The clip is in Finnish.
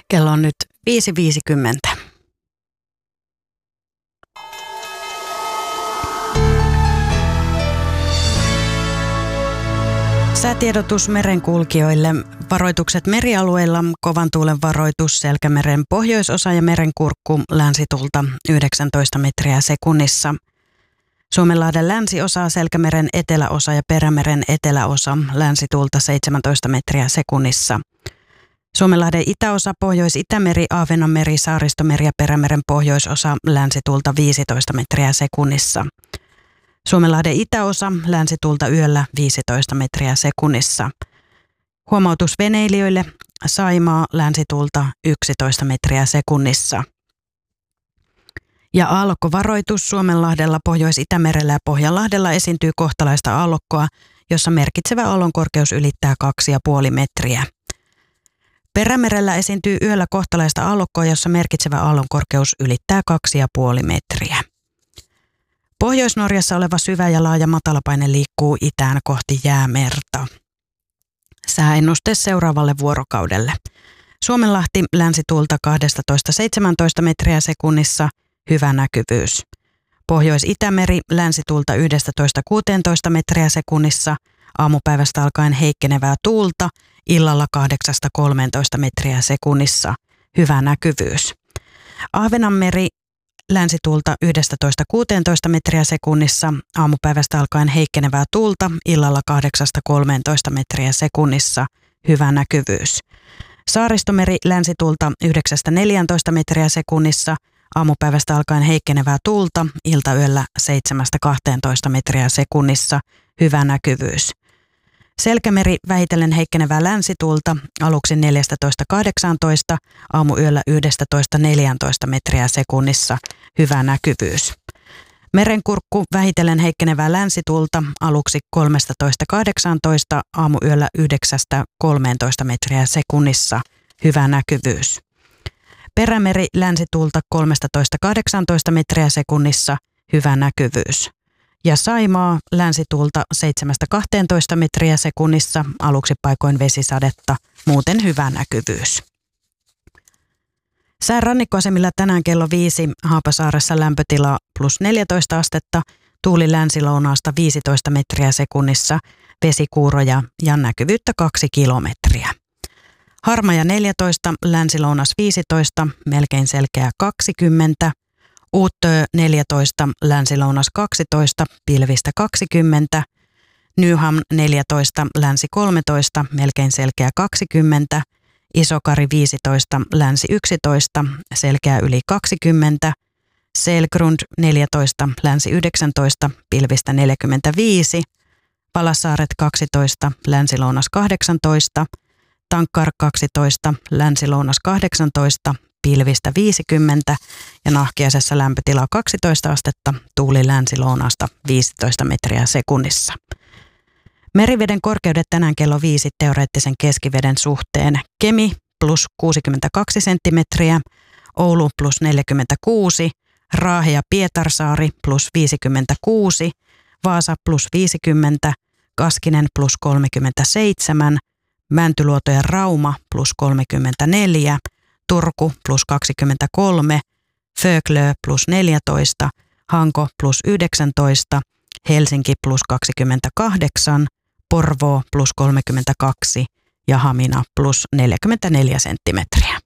Kello on nyt 5.50. Säätiedotus merenkulkijoille. Varoitukset merialueilla, kovan tuulen varoitus, Selkämeren pohjoisosa ja merenkurkku, länsitulta 19 metriä sekunnissa. Suomenlahden länsiosa, Selkämeren eteläosa ja Perämeren eteläosa, länsitulta 17 metriä sekunnissa. Suomenlahden itäosa, Pohjois-Itämeri, Ahvenanmeri, Saaristomeri ja Perämeren pohjoisosa, länsitulta 15 metriä sekunnissa. Suomenlahden itäosa, länsitulta yöllä 15 metriä sekunnissa. Huomautus veneilijöille, Saimaa, länsitulta 11 metriä sekunnissa. Ja aallokkovaroitus Suomenlahdella, Pohjois-Itämerellä ja Pohjanlahdella esiintyy kohtalaista aallokkoa, jossa merkitsevä aallonkorkeus ylittää 2,5 metriä. Perämerellä esiintyy yöllä kohtalaista aallokkoa, jossa merkitsevä aallonkorkeus ylittää 2,5 metriä. Pohjois-Norjassa oleva syvä ja laaja matalapaine liikkuu itään kohti Jäämerta. Sääennuste seuraavalle vuorokaudelle. Suomenlahti länsituulta 12-17 metriä sekunnissa, hyvä näkyvyys. Pohjois-Itämeri länsituulta 11-16 metriä sekunnissa, aamupäivästä alkaen heikkenevää tuulta, illalla 8-13 metriä sekunnissa, hyvä näkyvyys. Ahvenanmeri länsituulta 11-16 metriä sekunnissa, aamupäivästä alkaen heikkenevää tuulta, illalla 8-13 metriä sekunnissa, hyvä näkyvyys. Saaristomeri länsituulta 9-14 metriä sekunnissa, aamupäivästä alkaen heikkenevää tuulta, iltayöllä 7-12 metriä sekunnissa, hyvä näkyvyys. Selkämeri vähitellen heikkenevää länsituulta, aluksi 14-18, aamuyöllä 11-14 metriä sekunnissa, hyvä näkyvyys. Merenkurkku vähitellen heikkenevää länsituulta, aluksi 13-18, aamuyöllä 9-13 metriä sekunnissa, hyvä näkyvyys. Perämeri länsituulta 13-18 metriä sekunnissa, hyvä näkyvyys. Ja Saimaa länsituulta 7-12 metriä sekunnissa, aluksi paikoin vesisadetta, muuten hyvä näkyvyys. Sään rannikkoasemilla tänään kello 5, Haapasaaressa lämpötila +14 astetta, tuuli länsilounaasta 15 metriä sekunnissa, vesikuuroja ja näkyvyyttä 2 kilometriä. Harmaja 14, länsilounas 15, melkein selkeä 20, Uuttöö 14, länsilounas 12, pilvistä 20, Nyham 14, länsi 13, melkein selkeä 20, Isokari 15, länsi 11, selkeä yli 20, Selgrund 14, länsi 19, pilvistä 45, Palasaaret 12, länsilounas 18, Tankkar 12, länsilounas 18, pilvistä 50 ja Nahkiaisessa lämpötila 12 astetta, tuuli länsilounaasta 15 metriä sekunnissa. Meriveden korkeudet tänään kello 5 teoreettisen keskiveden suhteen. Kemi +62 senttimetriä, Oulu +46, Raahe ja Pietarsaari +56, Vaasa +50, Kaskinen +37, Mäntyluoto ja Rauma +34, Turku +23, Föglö +14, Hanko +19, Helsinki +28, Porvoo +32 ja Hamina +44 senttimetriä.